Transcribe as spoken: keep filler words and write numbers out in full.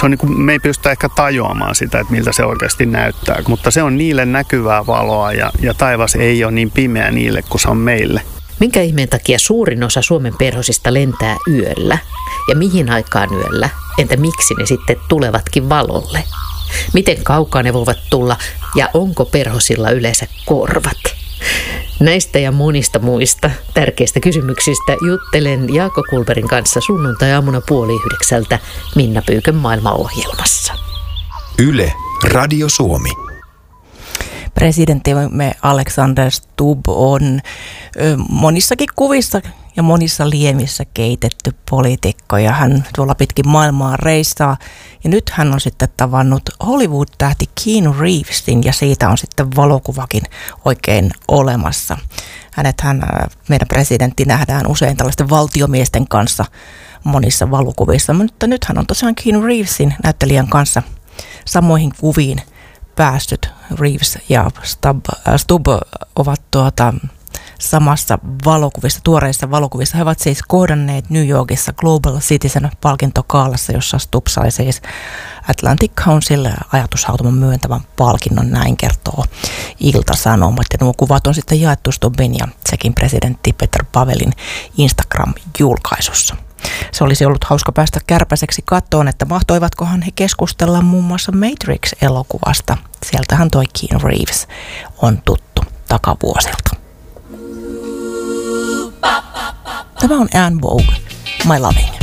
se on niin kuin, me ei pystytä ehkä tajuamaan sitä, että miltä se oikeasti näyttää, mutta se on niille näkyvää valoa ja, ja taivas ei ole niin pimeä niille kuin se on meille. Minkä ihmeen takia suurin osa Suomen perhosista lentää yöllä? Ja mihin aikaan yöllä? Entä miksi ne sitten tulevatkin valolle? Miten kaukaa ne voivat tulla ja onko perhosilla yleensä korvat? Näistä ja monista muista tärkeistä kysymyksistä juttelen Jaakko Kulberin kanssa sunnuntai-aamuna puoli yhdeksältä Minna Pyykön maailmaohjelmassa. Yle, Radio Suomi. Presidenttimme Alexander Stubb on ö, monissakin kuvissa ja monissa liemissä keitetty poliitikko ja hän tuolla pitkin maailmaa reissaa. Ja nyt hän on sitten tavannut Hollywood-tähti Keanu Reevesin ja siitä on sitten valokuvakin oikein olemassa. Hänethän, meidän presidentti, nähdään usein tällaisten valtiomiesten kanssa monissa valokuvissa, mutta nyt hän on tosiaan Keanu Reevesin näyttelijän kanssa samoihin kuviin päässyt. Reeves ja Stubb, äh, Stubb ovat tuota, samassa valokuvissa, tuoreissa valokuvissa. He ovat siis kohdanneet New Yorkissa Global Citizen-palkintokaalassa, jossa Stubb sai siis Atlantic Council ajatushautoman myöntävän palkinnon, näin kertoo Ilta-Sanomat. Ja nuo kuvat on sitten jaettu Stubbin ja Tšekin presidentti Petr Pavelin Instagram-julkaisussa. Se olisi ollut hauska päästä kärpäiseksi kattoon, että mahtoivatkohan he keskustella muun muassa Matrix-elokuvasta. Sieltähän toi Keanu Reeves on tuttu takavuosilta. Tämä on Anne Vogue, My Loving.